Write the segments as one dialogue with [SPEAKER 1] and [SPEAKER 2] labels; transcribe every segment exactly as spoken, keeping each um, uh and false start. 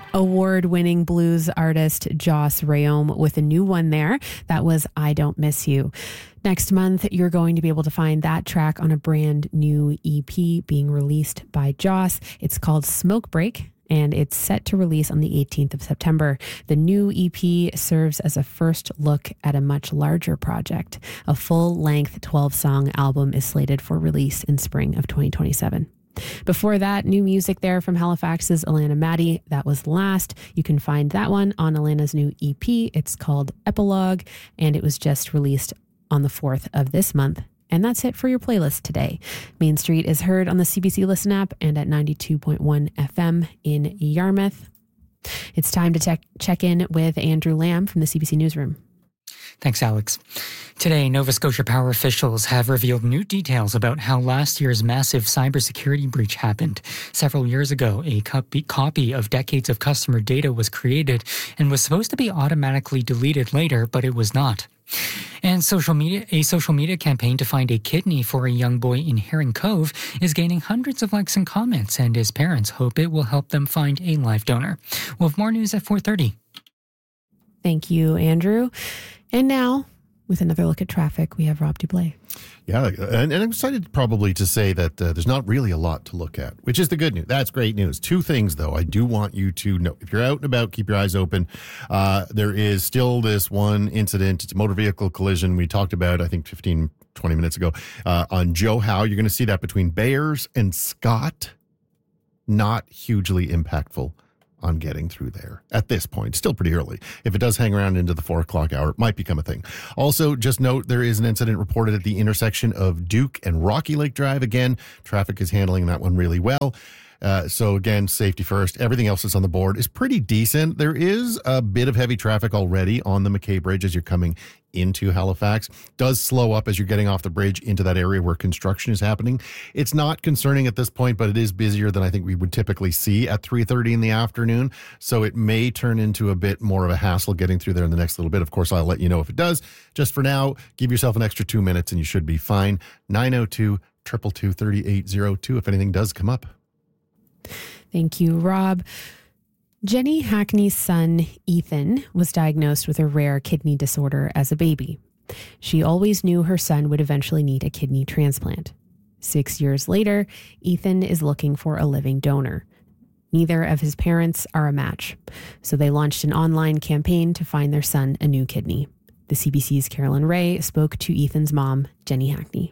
[SPEAKER 1] Award-winning blues artist Joss Rayom with a new one there. That was I Don't Miss You. Next month, you're going to be able to find that track on a brand new E P being released by Joss. It's called Smoke Break, and it's set to release on the eighteenth of September. The new E P serves as a first look at a much larger project. A full-length twelve-song album is slated for release in spring of twenty twenty-seven. Before that, new music there from Halifax's Alana Maddie. That was Last. You can find that one on Alana's new E P. It's called Epilogue, and it was just released on the fourth of this month. And that's it for your playlist today. Main Street is heard on the C B C Listen app and at ninety-two point one F M in Yarmouth. It's time to check check in with Andrew Lamb from the C B C Newsroom.
[SPEAKER 2] Thanks, Alex. Today, Nova Scotia Power officials have revealed new details about how last year's massive cybersecurity breach happened. Several years ago, a copy, copy of decades of customer data was created and was supposed to be automatically deleted later, but it was not. And social media, a social media campaign to find a kidney for a young boy in Herring Cove is gaining hundreds of likes and comments, and his parents hope it will help them find a live donor. We'll have more news at four thirty.
[SPEAKER 1] Thank you, Andrew. And now, with another look at traffic, we have Rob Dublé.
[SPEAKER 3] Yeah, and, and I'm excited probably to say that uh, there's not really a lot to look at, which is the good news. That's great news. Two things, though, I do want you to know. If you're out and about, keep your eyes open. Uh, there is still this one incident. It's a motor vehicle collision we talked about, I think, fifteen, twenty minutes ago, uh, on Joe Howe. You're going to see that between Bayers and Scott. Not hugely impactful on getting through there at this point. Still pretty early. If it does hang around into the four o'clock hour, it might become a thing. Also, just note there is an incident reported at the intersection of Duke and Rocky Lake Drive. Again, traffic is handling that one really well. Uh, so again, safety first. Everything else that's on the board is pretty decent. There is a bit of heavy traffic already on the McKay Bridge as you're coming into Halifax. Does slow up as you're getting off the bridge into that area where construction is happening. It's not concerning at this point, but it is busier than I think we would typically see at three thirty in the afternoon. So it may turn into a bit more of a hassle getting through there in the next little bit. Of course, I'll let you know if it does. Just for now, give yourself an extra two minutes and you should be fine. nine oh two, two two two, three eight oh two if anything does come up.
[SPEAKER 1] Thank you, Rob. Jenny Hackney's son, Ethan, was diagnosed with a rare kidney disorder as a baby. She always knew her son would eventually need a kidney transplant. Six years later, Ethan is looking for a living donor. Neither of his parents are a match, so they launched an online campaign to find their son a new kidney. The C B C's Carolyn Ray spoke to Ethan's mom, Jenny Hackney.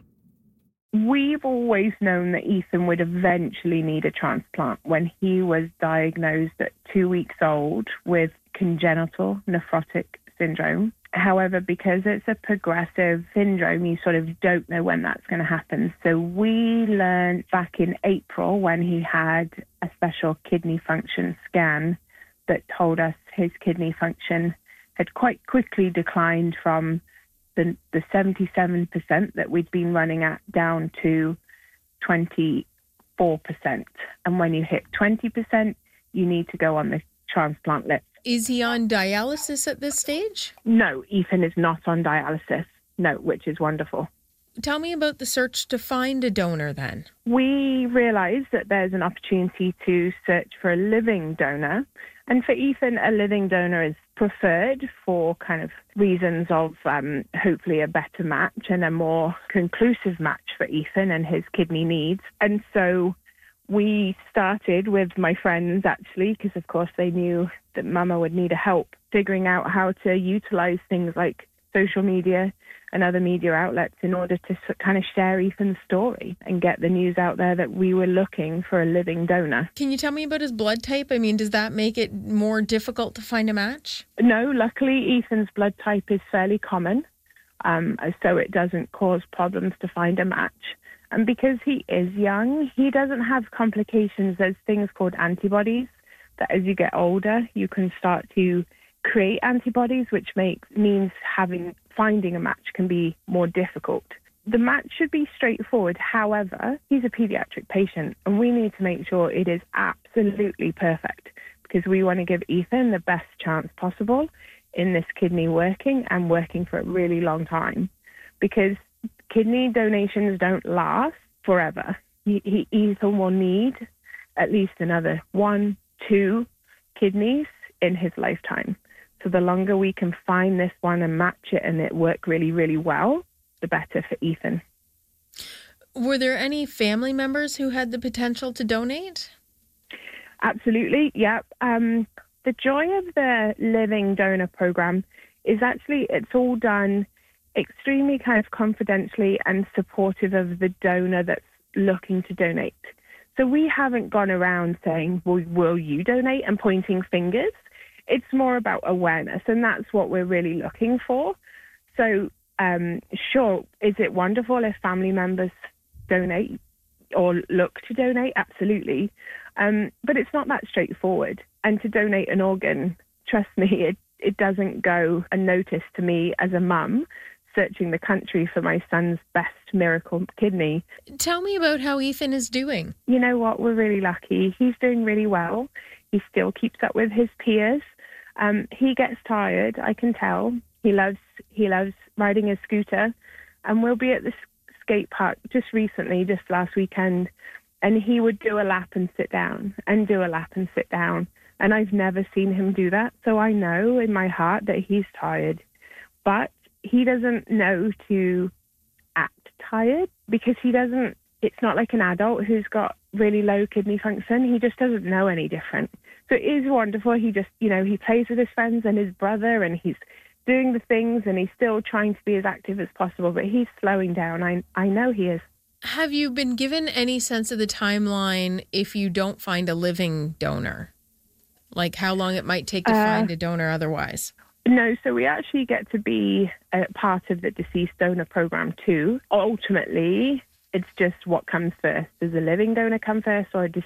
[SPEAKER 4] We've always known that Ethan would eventually need a transplant when he was diagnosed at two weeks old with congenital nephrotic syndrome. However, because it's a progressive syndrome, you sort of don't know when that's going to happen. So we learned back in April when he had a special kidney function scan that told us his kidney function had quite quickly declined from the, the seventy-seven percent that we'd been running at down to twenty-four percent. And when you hit twenty percent, you need to go on the transplant list.
[SPEAKER 5] Is he on dialysis at this stage?
[SPEAKER 4] No, Ethan is not on dialysis. No, which is wonderful.
[SPEAKER 5] Tell me about the search to find a donor then.
[SPEAKER 4] We realised that there's an opportunity to search for a living donor. And for Ethan, a living donor is preferred for kind of reasons of um, hopefully a better match and a more conclusive match for Ethan and his kidney needs. And so we started with my friends, actually, because, of course, they knew that Mama would need a help figuring out how to utilise things like social media and other media outlets in order to kind of share Ethan's story and get the news out there that we were looking for a living donor.
[SPEAKER 5] Can you tell me about his blood type? I mean, does that make it more difficult to find a match?
[SPEAKER 4] No, luckily Ethan's blood type is fairly common, um, so it doesn't cause problems to find a match. And because he is young, he doesn't have complications. There's things called antibodies that as you get older, you can start to create antibodies, which makes means having finding a match can be more difficult. The match should be straightforward. However, he's a pediatric patient and we need to make sure it is absolutely perfect because we want to give Ethan the best chance possible in this kidney working and working for a really long time because kidney donations don't last forever. He, he, Ethan will need at least another one, two, kidneys in his lifetime. So the longer we can find this one and match it and it work really, really well, the better for Ethan.
[SPEAKER 5] Were there any family members who had the potential to donate?
[SPEAKER 4] Absolutely, yeah. Um, the joy of the living donor program is actually it's all done extremely kind of confidentially and supportive of the donor that's looking to donate. So we haven't gone around saying, well, will you donate and pointing fingers? It's more about awareness, and that's what we're really looking for. So um, sure, is it wonderful if family members donate or look to donate? Absolutely. Um, but it's not that straightforward. And to donate an organ, trust me, it, it doesn't go unnoticed to me as a mum searching the country for my son's best miracle kidney.
[SPEAKER 5] Tell me about how Ethan is doing.
[SPEAKER 4] You know what? We're really lucky. He's doing really well. He still keeps up with his peers. Um, he gets tired, I can tell. He loves he loves riding his scooter. And we'll be at the skate park just recently, just last weekend, and he would do a lap and sit down and do a lap and sit down. And I've never seen him do that. So I know in my heart that he's tired. But he doesn't know to act tired because he doesn't, it's not like an adult who's got really low kidney function. He just doesn't know any different. So it is wonderful. He just, you know, he plays with his friends and his brother and he's doing the things and he's still trying to be as active as possible, but he's slowing down. I I know he is.
[SPEAKER 5] Have you been given any sense of the timeline if you don't find a living donor? Like how long it might take to uh, find a donor otherwise?
[SPEAKER 4] No, so we actually get to be a part of the deceased donor program too. Ultimately, it's just what comes first. Does a living donor come first or a deceased